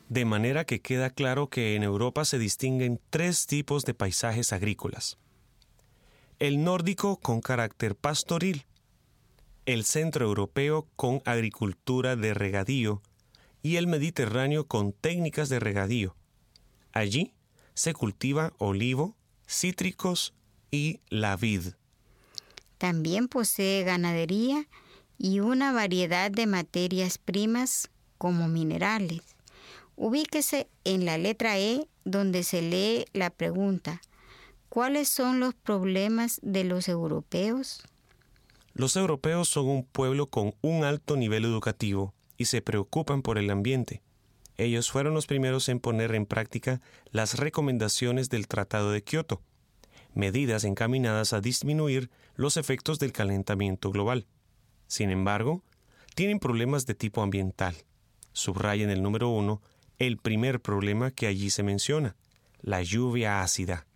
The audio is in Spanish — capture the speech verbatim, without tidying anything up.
De manera que queda claro que en Europa se distinguen tres tipos de paisajes agrícolas. El nórdico con carácter pastoril, el centroeuropeo con agricultura de regadío y el mediterráneo con técnicas de regadío. Allí se cultiva olivo, cítricos y la vid. También posee ganadería y una variedad de materias primas como minerales. Ubíquese en la letra E, donde se lee la pregunta: ¿cuáles son los problemas de los europeos? Los europeos son un pueblo con un alto nivel educativo y se preocupan por el ambiente. Ellos fueron los primeros en poner en práctica las recomendaciones del Tratado de Kioto, medidas encaminadas a disminuir los efectos del calentamiento global. Sin embargo, tienen problemas de tipo ambiental. Subraya en el número uno el primer problema que allí se menciona: la lluvia ácida.